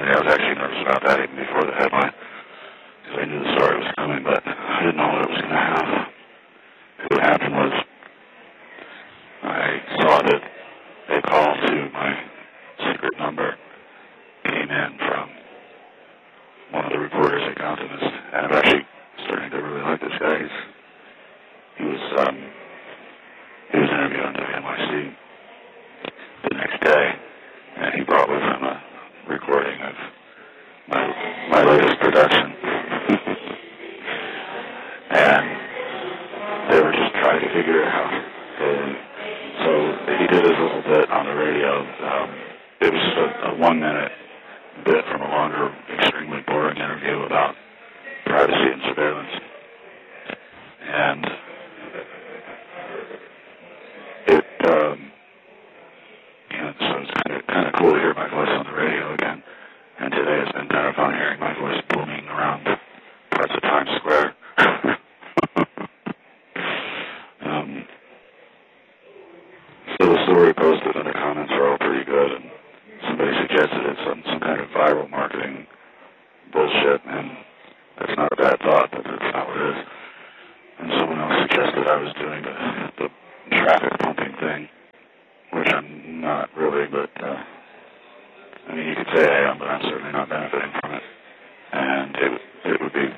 I was actually nervous about that even before the headline, because I knew the story was coming, but I didn't know what it was going to have. What happened was I saw that a call to my secret number came in from one of the reporters at Comptonist, and I'm actually starting to really like this guy. He was interviewed on WNYC the next day, and he brought with him a recording of my latest production. And they were just trying to figure it out. And so he did his little bit on the radio. It was a 1-minute bit from a longer, extremely boring interview about privacy and surveillance. And so it's kind of cool to hear my voice on the radio again. And today it's been kind of fun hearing my voice booming around parts of Times Square. So the story posted and the comments are all pretty good, and somebody suggested it's some kind of viral marketing bullshit, and that's not a bad thought, but that's not what it is. And someone else suggested I was doing the traffic pumping thing, which I'm not really, but I mean, you could say I am, but I'm certainly not benefiting from it. And it would be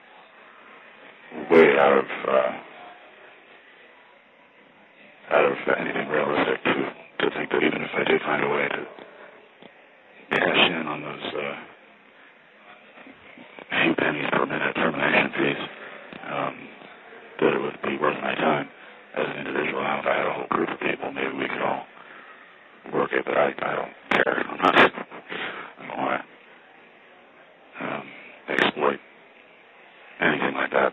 way out of anything realistic to think that even if I did find a way to cash in on those few pennies per minute termination fees, that it would be worth my time as an individual. Now, if I had a whole group of people, maybe we could all work it, but I don't care. I'm not